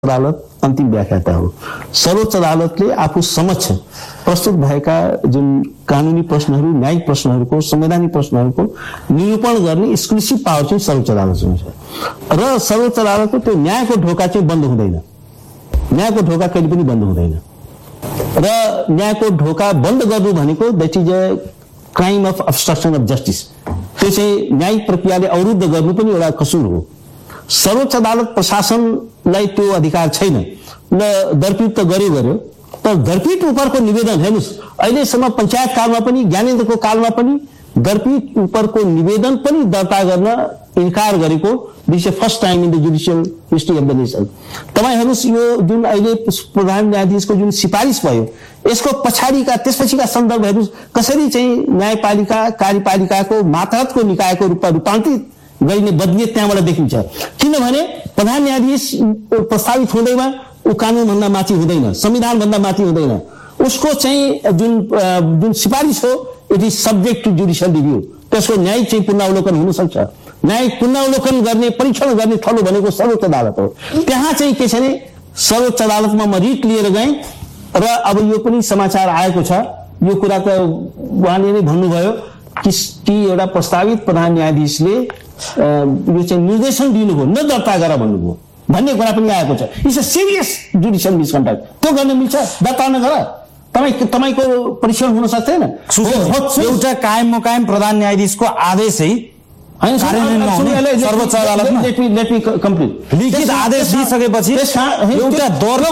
अदालत अन्तिम व्याख्याता हो। सर्वोच्च अदालतले आफू समक्ष प्रस्तुत भएका जुन कानुनी प्रश्नहरू, न्यायिक प्रश्नहरूको, संवैधानिक प्रश्नहरूको निरूपण गर्ने एक्सक्लुसिभ पावर चाहिँ सर्वोच्च अदालतसँग छ र सर्वोच्च अदालतको त्यो न्यायको ढोका चाहिँ बन्द हुँदैन। न्यायको ढोका कहिले पनि बन्द हुँदैन र न्यायको ढोका बन्द गर्नु भनेको that is a crime of obstruction of justice. त्यो चाहिँ न्यायिक प्रक्रियाले अवरुद्ध गर्नु पनि एउटा कसूर हो। सर्वोच्च अदालत प्रशासनलाई त्यो अधिकार छैन। ल दरपीठ त गर्यो तर दरपीठ उपरको निवेदन हेर्नुहोस्, अहिलेसम्म पञ्चायत कालमा पनि ज्ञानेन्द्रको कालमा पनि दरपीठ उपरको निवेदन पनि दर्ता गर्न इन्कार गरेको this is first time in the judicial history of the nation. तपाईँ हेर्नुहोस्, यो जुन अहिले प्रधान न्यायाधीशको जुन सिफारिस भयो यसको पछाडिका त्यसपछिका सन्दर्भ हेर्नुहोस्, कसरी चाहिँ न्यायपालिका कार्यपालिकाको मातहतको निकायको रूपमा रूपान्तरित गरिने बदलियत त्यहाँबाट देखिन्छ। किनभने प्रधान न्यायाधीश प्रस्तावित हुँदैमा ऊ कानुनभन्दा माथि हुँदैन, संविधानभन्दा माथि हुँदैन। उसको चाहिँ जुन सिफारिस हो it is subject to judicial review. त्यसको न्यायिक चाहिँ पुनरावलोकन हुन सक्छ। न्यायिक पुनरावलोकन गर्ने, परीक्षण गर्ने थलो भनेको सर्वोच्च अदालत हो। त्यहाँ चाहिँ के छ भने सर्वोच्च अदालतमा म रिट लिएर गएँ र अब यो पनि समाचार आएको छ, यो कुरा त उहाँले नै भन्नुभयो कि एउटा प्रस्तावित प्रधान न्यायाधीशले यो चाहिँ निर्देशन दिनुभयो, न दर्ता गर भन्नुभयो भन्ने कुरा पनि आएको छ। It's a serious judicial मिसकन्डक्ट। त्यो गर्न मिल्छ? दर्ता नगर, तपाईको परीक्षण हुन सक्दैन। एउटा कायम मुकायम प्रधान न्यायाधीशको आदेशै सर्वोच्च अदालतमा लिखित आदेश दिइसकेपछि एउटा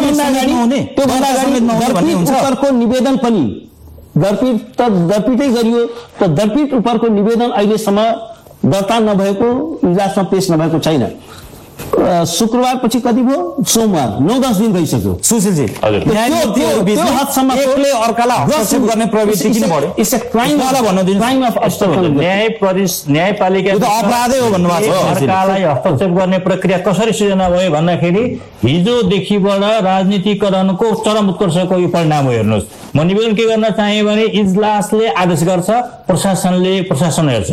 उपरको निवेदन पनि दरपीठै गरियो त दरपीठ उपरको निवेदन अहिलेसम्म दर्ता नभएको, इजलासमा पेश नभएको छैन। शुक्रबार पछि कति भयो? सोमबार। 9-10 दिन भइसक्यो। सुशीलजी, एकले अर्कालाई हस्तक्षेप गर्ने प्रवृत्ति किन बढ्यो? It's a crime of obstruction. न्यायपालिका अपराधै हो भन्नुभएको छ। अर्कालाई हस्तक्षेप गर्ने प्रक्रिया कसरी सृजना भयो भन्दाखेरि हिजोदेखिबाट राजनीतिकरणको चरम उत्कर्षको यो परिणाम हो। हेर्नुहोस्, म निवेदन के गर्न चाहे भने इजलासले आदेश गर्छ, प्रशासनले प्रशासन हेर्छ।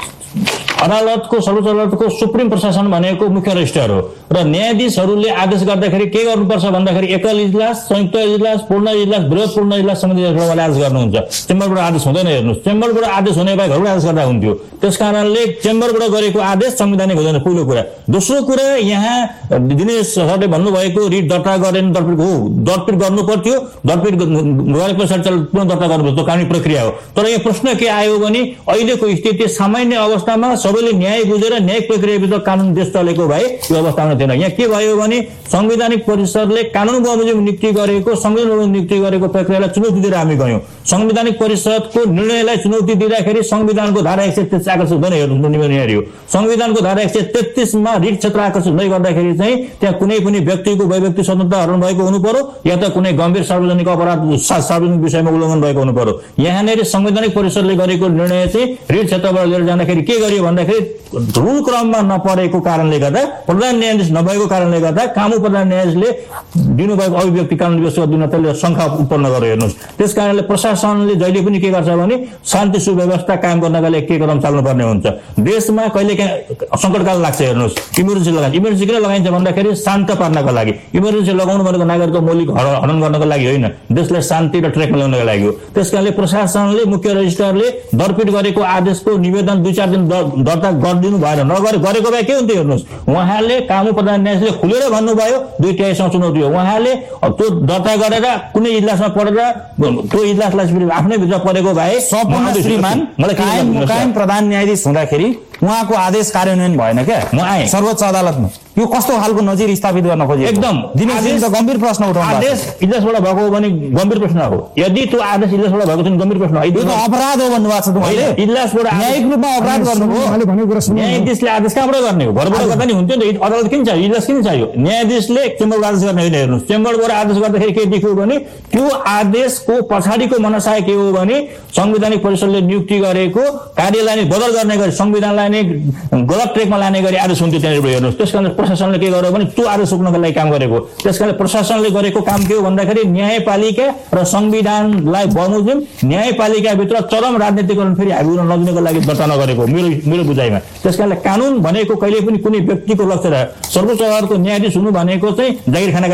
अदालतको, सर्वोच्च अदालतको सुप्रिम प्रशासन भनेको मुख्य रजिस्ट्रार हो र न्यायाधीशहरूले आदेश गर्दाखेरि के गर्नुपर्छ भन्दाखेरि एकल इजलास, संयुक्त इजलास, पूर्ण इजलास, बृहत पूर्ण इजलास सम्बन्धी आदेश गर्नुहुन्छ। चेम्बरबाट आदेश हुँदैन। हेर्नुहोस्, चेम्बरबाट आदेश हुने भए घरबाट आदेश गर्दा हुन्थ्यो। त्यस कारणले चेम्बरबाट गरेको आदेश संवैधानिक हुँदैन, पहिलो कुरा। दोस्रो कुरा, यहाँ दिनेश सरले भन्नुभएको रिट दर्ता गरेन, दरपीठ गर्नु पर्थ्यो, दरपीठ गरे पछाडि पुनः दर्ता गर्नुपर्छ, त्यो कानुनी प्रक्रिया हो। तर यहाँ प्रश्न के आयो भने अहिलेको स्थिति सामान्य अवस्थामा सबैले न्याय बुझेर न्यायिक प्रक्रियाभित्र कानुन देश चलेको भए यो अवस्थामा थिएन। यहाँ के भयो भने संवैधानिक परिषदले कानुन बमोजिम नियुक्ति गरेको, संविधान बमोजिम नियुक्ति गरेको प्रक्रियालाई चुनौती दिएर हामी गयौँ। संवैधानिक परिषदको निर्णयलाई चुनौती दिँदाखेरि संविधानको धारा 133 आकर्षित हुँदैन। हेर्नु, संविधानको धारा 133 मा रिट क्षेत्र आकर्षित नै गर्दाखेरि चाहिँ त्यहाँ कुनै पनि व्यक्तिको वैयक्तिक स्वतन्त्रता हरण भएको हुनु पर्यो या त कुनै गम्भीर सार्वजनिक अपराध सार्वजनिक विषयमा उल्लङ्घन भएको हुनु पर्यो। यहाँनिर संवैधानिक परिषदले गरेको निर्णय चाहिँ रिट क्षेत्रबाट लिएर जाँदाखेरि के गरियो भन्दाखेरि रूल क्रममा नपरेको कारणले गर्दा, प्रधान न्यायाधीश नभएको कारणले गर्दा कामु प्रधान न्यायाधीशले दिनुभएको अभिव्यक्ति कानुन व्यवस्था दिन त्यसले शङ्का उत्पन्न गर्यो। हेर्नुहोस्, त्यस कारणले प्रशासनले जहिले पनि के गर्छ भने शान्ति सुव्यवस्था कायम गर्नका लागि के कदम चाल्नुपर्ने हुन्छ। देशमा कहिलेकाहीँ सङ्कटकाल लाग्छ। हेर्नुहोस्, इमर्जेन्सी लगाइन्छ। इमर्जेन्सी किन लगाइन्छ भन्दाखेरि शान्त पार्नको लागि। इमर्जेन्सी लगाउनु भनेको नागरिकको मौलिक हनन गर्नको लागि होइन, देशलाई शान्ति र ट्र्याकमा ल्याउनको लागि हो। त्यस कारणले प्रशासनले, मुख्य रजिस्ट्रारले दरपीठ गरेको आदेशको निवेदन 2-4 दिन दर्ता गरिदिनु भएन। गरेको भए के हुन्थ्यो? हेर्नुहोस्, उहाँले कामु प्रधान न्यायाधीशले खुलेर भन्नुभयो 2/3 चुनौती हो। उहाँले त्यो दर्ता गरेर कुनै इजलासमा पढेर त्यो इजलासलाई आफ्नै भित्र परेको भए श्रीमान कायम प्रधान न्यायाधीश हुँदाखेरि उहाँको आदेश कार्यान्वयन भएन क्या? म आएँ सर्वोच्च अदालतमा। यो कस्तो खालको नजिर स्थापित गर्न खोजेको? एकदम दिनेश त गम्भीर प्रश्न उठाउनु। आदेश इजलासबाट भएको हो भने गम्भीर प्रश्न हो। यदि त्यो आदेश इजलासबाट भएको छ गम्भीर प्रश्न हो। यो त अपराध हो भन्नुभएको छ तपाईले। इजलासबाट न्यायिक रूपमा अपराध गर्नुभयो। न्यायाधीशले आदेश कहाँबाट गर्ने हो? घरबाट गर्दा नि हुन्थ्यो नि। अदालत किन चाहियो? इजलास किन चाहियो? न्यायाधीशले चेम्बरबाट आदेश गर्ने होइन। हेर्नुहोस्, चेम्बरबाट आदेश गर्दाखेरि के देखियो भने त्यो आदेशको पछाडिको मनसाय के हो भने संवैधानिक परिषदले नियुक्ति गरेको कार्यलाई बदल गर्ने गरी संविधानलाई नै गलत ट्रेकमा लाने गरी आदेश हुन्थ्यो त्यहाँनिर। हेर्नुहोस्, त्यस कारण प्रशासनले के गर्यो भने त्यो आदेश रोक्नको लागि काम गरेको। त्यसकारणले प्रशासनले गरेको काम के हो भन्दाखेरि न्यायपालिका र संविधानलाई बमोजिम न्यायपालिकाभित्र चरम राजनीतिकरण फेरि हामी नदिनको लागि दर्ता नगरेको मेरो बुझाइमा। त्यसकारणले कानुन भनेको कहिले पनि कुनै व्यक्तिको लक्ष्य रह्यो। सर्वोच्च अदालतको न्यायाधीश हुनु भनेको चाहिँ जागिर खाना